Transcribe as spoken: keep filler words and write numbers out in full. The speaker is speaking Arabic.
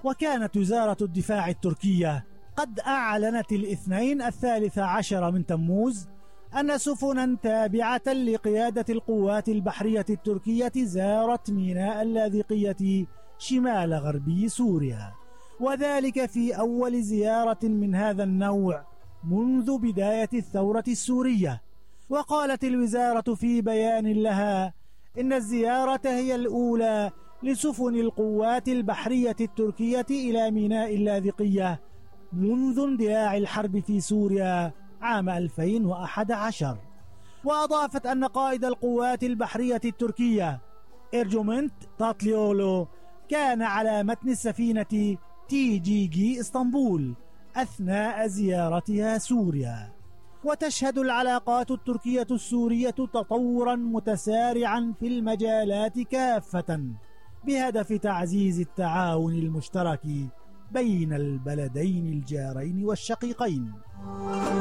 وكانت وزارة الدفاع التركية قد أعلنت الاثنين الثالث عشر من تموز أن سفنا تابعة لقيادة القوات البحرية التركية زارت ميناء اللاذقية شمال غربي سوريا، وذلك في أول زيارة من هذا النوع منذ بداية الثورة السورية. وقالت الوزارة في بيان لها إن الزيارة هي الأولى لسفن القوات البحرية التركية إلى ميناء اللاذقية منذ اندلاع الحرب في سوريا عام ألفين وأحد عشر. وأضافت أن قائد القوات البحرية التركية إرجومنت تاتليولو كان على متن السفينة تي جي جي اسطنبول أثناء زيارتها سوريا. وتشهد العلاقات التركية السورية تطورا متسارعا في المجالات كافة بهدف تعزيز التعاون المشترك بين البلدين الجارين والشقيقين.